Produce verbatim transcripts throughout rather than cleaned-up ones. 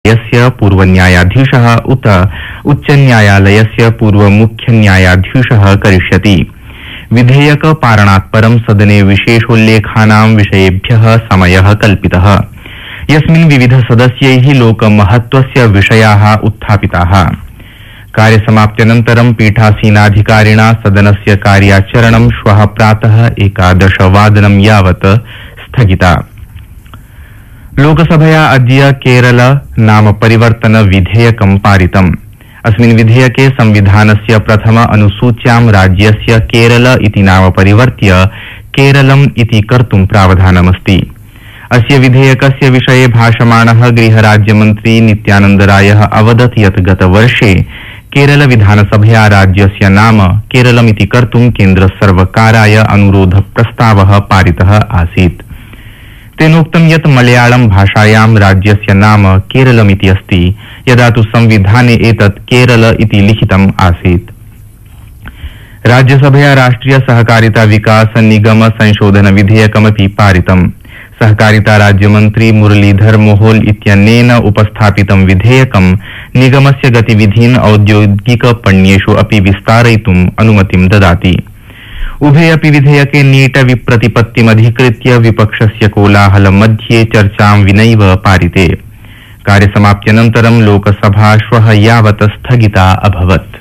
यस्य पूर्वन्यायाधीशः उत उच्चन्यायालयस्य पूर्वमुख्यन्यायाधीशः करिष्यति। विधेयक पारणात् परं सदने विशेषोल्लेखानां विषयेभ्यः समयः कल्पितः, यस्मिन् विविध सदस्यैः लोकमहत्वस्य विषयाः उत्थापिताः। कार्यसमाप्त्यनन्तरं पीठासीनाधिकारिणा सदनस्य कार्याचरणं श्वः प्रातः एकादशवादनं यावत् स्थगिता। लोकसभया अद्य केरल नाम परिवर्तन विधेयकं पारितम्। अस्मिन् विधेयके संविधानस्य प्रथम अनुसूच्यां राज्यस्य केरल इति नाम परिवर्त्य केरलम् इति कर्तुं प्रावधानमस्ति। अस्य विधेयकस्य विषये भाषमाणः गृहराज्यमन्त्री नित्यानन्द रायः अवदत् यत् गतवर्षे केरल विधानसभया राज्यस्य नाम केरलमिति कर्तुं केन्द्रसर्वकाराय अनुरोध प्रस्तावः पारितः आसीत्। तेनोक्तं यत् मलयाळम भाषायां राज्यस्य नाम केरलमिति अस्ति, यदा तु संविधाने एतत् केरल इति लिखितम् आसीत्। राज्यसभया राष्ट्रिय सहकारिता विकास निगम संशोधन विधेयकमपि पारितम्। सहकारिता राज्यमन्त्री मुरलीधर मोहोल इत्यनेन उपस्थापितं विधेयकं निगमस्य गतिविधीन् औद्योगिकपण्येषु अपि विस्तारयितुम् अनुमतिं ददाति। उभे अपि विधेयके नीट विप्रतिपत्तिमधिकृत्य विपक्षस्य कोलाहल मध्ये चर्चां विनैव पारिते। कार्यसमाप्त्यनन्तरं लोकसभा श्वः यावत् स्थगिता अभवत्।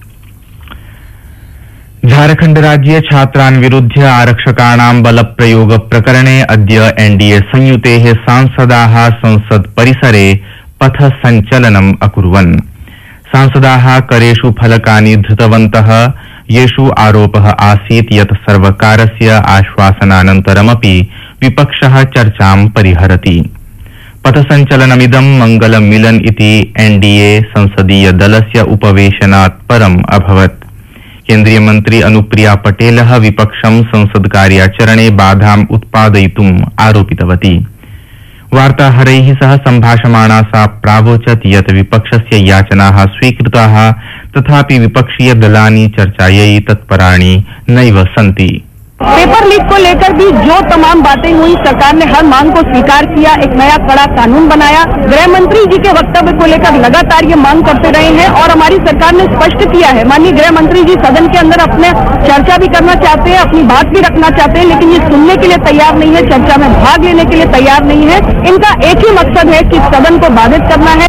झारखण्ड राज्ये छात्रान् विरुध्य आरक्षकाणां बलप्रयोग प्रकरणे अद्य एनडीए संयुतेः सांसदाः संसद परिसरे पथसञ्चलनम् अकुर्वन्। सांसदाः करेषु फलकानि धृतवन्तः, येषु आरोपः आसीत् यत् सर्वकारस्य आश्वासनानन्तरमपि विपक्षः चर्चां परिहरति। पथसञ्चलनमिदं मंगलमिलन इति एनडीए संसदीय दलस्य उपवेशनात् परम् अभवत्। केन्द्रीय मन्त्री अनुप्रिया पटेलः विपक्षं संसद्कार्याचरणे बाधाम् उत्पादयितुम् आरोपितवती। वार्ताहरैः सह सम्भाषमाणा सा प्रावोचत् यत् विपक्षस्य याचनाः स्वीकृताः, तथापि विपक्षीय दलानि चर्चायै तत्पराणि नैव सन्ति। पेपर लीक को लेकर भी जो तमाम बातें हुई, सरकार ने हर मांग को स्वीकार किया, एक नया कड़ा कानून बनाया। गृह मंत्री जी के वक्तव्य को लेकर लगातार ये मांग करते रहे हैं और हमारी सरकार ने स्पष्ट किया है। माननीय गृह मंत्री जी सदन के अंदर अपने चर्चा भी करना चाहते हैं, अपनी बात भी रखना चाहते हैं, लेकिन ये सुनने के लिए तैयार नहीं है, चर्चा में भाग लेने के लिए तैयार नहीं है। इनका एक ही मकसद है कि सदन को बाधित करना है।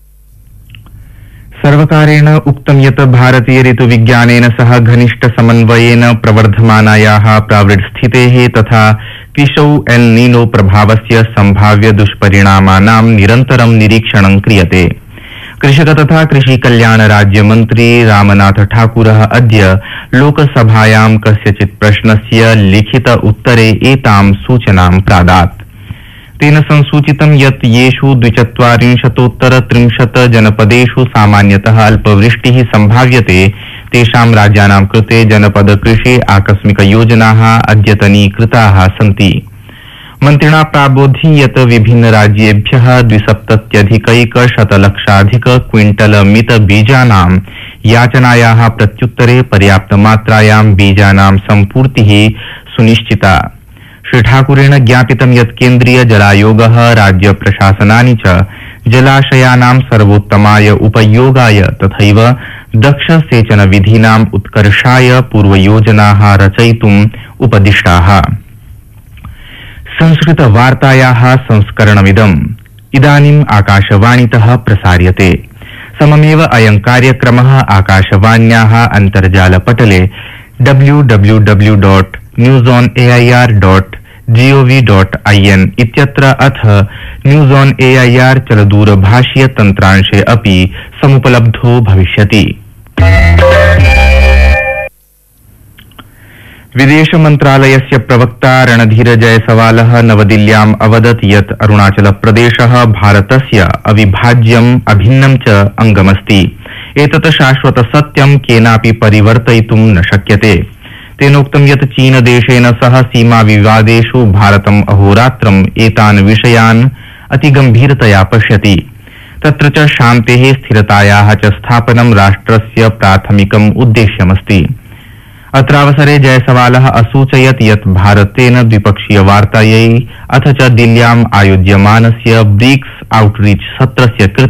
सर्वकारेण उक्तं यत् भारतीय ऋतुविज्ञानेन सह घनिष्ठ समन्वयेन प्रवर्धमानायाः प्रावृड्स्थितेः तथा कृषौ एल नीनो प्रभावस्य सम्भाव्य दुष्परिणामानां निरन्तरं निरीक्षणं क्रियते। कृषक तथा कृषि कल्याण राज्यमन्त्री रामनाथ ठाकुरः अद्य लोकसभायां कस्यचित् प्रश्नस्य लिखित उत्तरे एतां सूचनां प्रादात्। तेन संसूचितं यत् येषु द्विचत्वारिंशतोत्तर त्रिंशत् जनपदेषु सामान्यतः अल्पवृष्टिः सम्भाव्यते, तेषां राज्यानां कृते जनपद कृषि आकस्मिक योजनाः अद्यतनीकृताः सन्ति। मन्त्रिणा प्रावोधि यत् विभिन्न राज्येभ्यः द्विसप्तत्यधिकैकशतलक्षाधिक क्विंटल मित बीजानां याचनायाः प्रत्युत्तरे पर्याप्तमात्रायां बीजानां सम्पूर्तिः सुनिश्चिता। श्री ठाकुरेण ज्ञापितं यत् केन्द्रीय जलायोगः राज्य प्रशासनानि च जलाशयानां सर्वोत्तमाय उपयोगाय तथैव दक्ष सेचन विधीनाम् उत्कर्षाय पूर्वयोजनाः रचयितुम् उपदिष्टाः। संस्कृत वार्तायाः संस्करणमिदम् इदानीम् आकाशवाणीतः प्रसार्यते। सममेव अयं कार्यक्रमः आकाशवाण्याः अन्तर्जालपटले W W W dot news on AIR dot gov dot IN इत्यत्र अथ न्यूज ऑन एआईआर चलदूरभाषीय तन्त्रांशे अपि समुपलब्धो भविष्यति। विदेश मन्त्रालयस्य प्रवक्ता रणधीर जयसवालः नवदिल्ल्याम् अवदत् यत् अरुणाचल प्रदेशः भारतस्य अविभाज्यम् अभिन्नं च अंगमस्ति। एतत् शाश्वत सत्यं केनापि परिवर्तयितुं न शक्यते। तेनोक्तं यत् चीन देशेन सह सीमा विवादेषु भारतम् अहोरात्रम् एतान् विषयान् अतिगम्भीरतया पश्यति। तत्र च शान्तेः स्थिरतायाः च स्थापनं राष्ट्रस्य प्राथमिकम् उद्देश्यमस्ति। अत्रावसरे जयसवालः असूचयत् यत् भारतेन द्विपक्षीय वार्तायै अथ च दिल्ल्याम् आयोज्यमानस्य ब्रिक्स आउटरीच सत्रस्य कृते